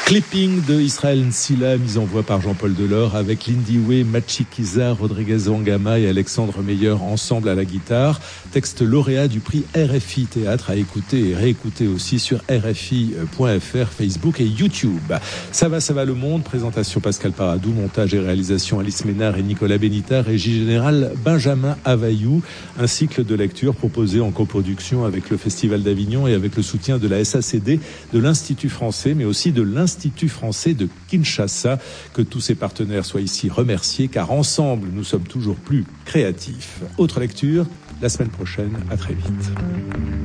Clipping de Israël Nsila, mise en voix par Jean-Paul Delors, avec Lindiwe Machikiza, Rodriguez Wangama et Alexandre Meyer ensemble à la guitare. Texte lauréat du prix RFI Théâtre, à écouter et réécouter aussi sur RFI.fr, Facebook et YouTube. Ça va le monde. Présentation Pascal Paradou, montage et réalisation Alice Ménard et Nicolas Benita, régie générale Benjamin Availlou. Un cycle de lecture proposé en coproduction avec le Festival d'Avignon et avec le soutien de la SACD, de l'Institut français, mais aussi de l'Institut français de Kinshasa. Que tous ces partenaires soient ici remerciés, car ensemble, nous sommes toujours plus créatifs. Autre lecture, la semaine prochaine. À très vite.